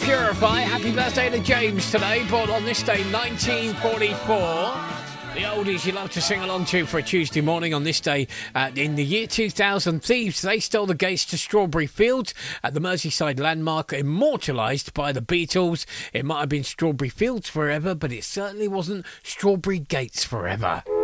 Purify. Happy birthday to James today, born on this day, 1944. The oldies you love to sing along to for a Tuesday morning on this day. In the year 2000, thieves, they stole the gates to Strawberry Fields at the Merseyside landmark, immortalised by the Beatles. It might have been Strawberry Fields forever, but it certainly wasn't Strawberry Gates forever.